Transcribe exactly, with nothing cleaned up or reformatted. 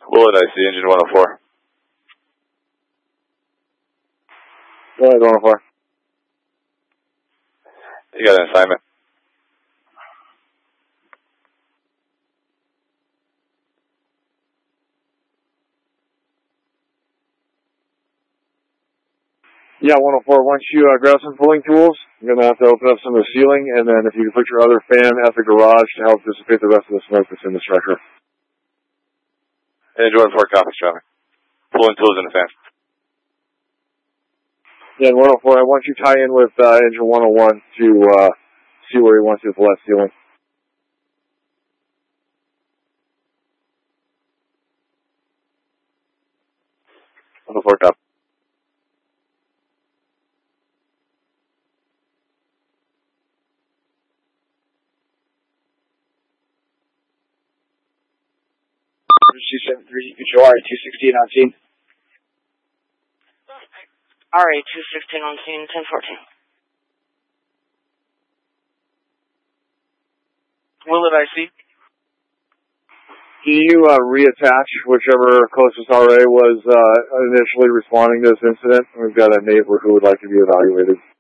Bullet, I see, engine one oh four. Go ahead, one oh four. You got an assignment. Yeah, one oh four, once you uh, grab some pulling tools, you're going to have to open up some of the ceiling, and then if you can put your other fan at the garage to help dissipate the rest of the smoke that's in the structure. Engine one oh four, copy, traffic. Pulling tools in the fan. Yeah, one oh four, I want you to tie in with uh, engine one oh one to uh, see where he wants you to pull that ceiling. one oh four, copy. two seventy-three, control R A two sixteen on scene. R A two sixteen on scene, ten fourteen. Will it I see? Can you uh, reattach whichever closest R A was uh, initially responding to this incident? We've got a neighbor who would like to be evaluated.